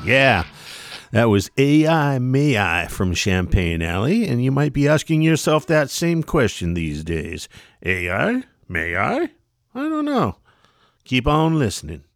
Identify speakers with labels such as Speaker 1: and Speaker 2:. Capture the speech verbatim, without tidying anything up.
Speaker 1: Yeah, that was A I May I from Champagne Alley, and you might be asking yourself that same question these days. A I? May I? I don't know. Keep on listening.